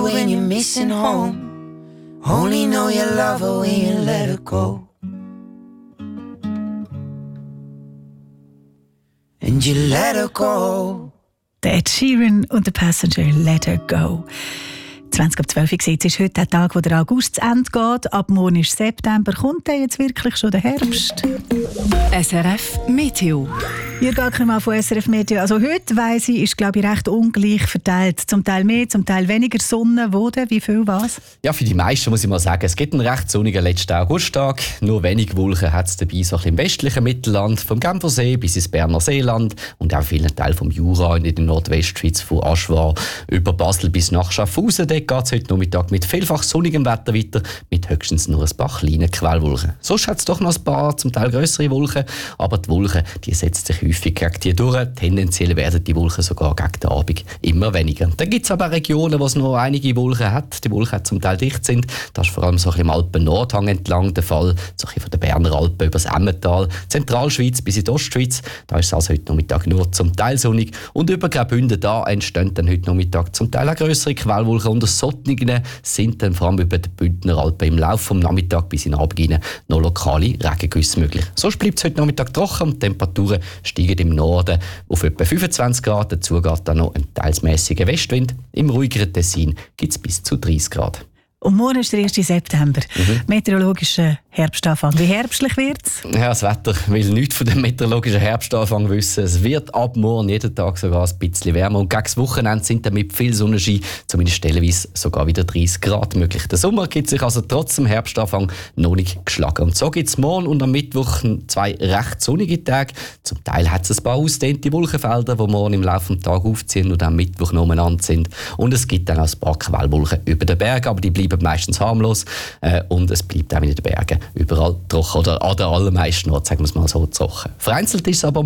when you're missing home. Only know you love her when you let her go. And you let her go. Der Ed Sheeran und der Passenger Let Her Go. 20:12 Uhr ist heute der Tag, wo der August zu Ende geht. Ab morgen ist September. Kommt denn jetzt wirklich schon der Herbst? SRF Meteo. Ihr geht mal von SRF Meteo. Also heute, weiss ich, ist glaube ich recht ungleich verteilt. Zum Teil mehr, zum Teil weniger Sonne. Wo denn? Wie viel was? Ja, für die meisten muss ich mal sagen, es gibt einen recht sonnigen letzten Augusttag. Nur wenig Wolken hat es dabei, so ein bisschen im westlichen Mittelland, vom Genfersee bis ins Berner Seeland und auch vielen Teilen vom Jura in der Nordwestschweiz, von Aschwar über Basel bis nach Schaffhausen. Dort geht es heute Nachmittag mit vielfach sonnigem Wetter weiter, mit höchstens nur ein paar kleinen Quellwolken. Sonst hat es doch noch ein paar, zum Teil grössere Wolken, aber die Wolken, die setzen sich häufig gegen die durch. Tendenziell werden die Wolken sogar gegen den Abend immer weniger. Dann gibt es aber Regionen, wo es noch einige Wolken hat. Die Wolken zum Teil dicht sind. Das ist vor allem so ein bisschen im Alpen-Nordhang entlang der Fall. So ein bisschen von den Berner Alpen über das Emmental, Zentralschweiz bis in die Ostschweiz. Da ist es also heute Nachmittag nur zum Teil sonnig. Und über Graubünden da entstehen dann heute Nachmittag zum Teil auch grössere Quellwolken. Und aus solchen sind dann vor allem über die Bündner Alpen im Laufe des Nachmittags bis in den Abend hinein noch lokale Regengüsse möglich. Sonst bleibt es heute Nachmittag trocken und die Temperaturen steigen im Norden auf etwa 25 Grad. Dazu geht dann noch ein teils mäßiger Westwind. Im ruhigeren Tessin gibt es bis zu 30 Grad. Und morgen ist der 1. September. Meteorologischer Herbstanfang. Wie herbstlich wird es? Ja, das Wetter will nichts von dem meteorologischen Herbstanfang wissen. Es wird ab morgen jeden Tag sogar ein bisschen wärmer. Und gegen das Wochenende sind dann mit viel Sonnenschein, zumindest stellenweise sogar wieder 30 Grad möglich. Der Sommer gibt sich also trotz dem Herbstanfang noch nicht geschlagen. Und so gibt es morgen und am Mittwoch 2 recht sonnige Tage. Zum Teil hat es ein paar ausgedehnte Wolkenfelder, die morgen im Laufe des Tages aufziehen und am Mittwoch noch umeinander sind. Und es gibt dann auch ein paar Quellwolken über den Bergen, aber die bleiben meistens harmlos und es bleibt auch in den Bergen überall trocken oder an den allermeisten Orten, sagen wir es mal so, trocken. Vereinzelt ist es aber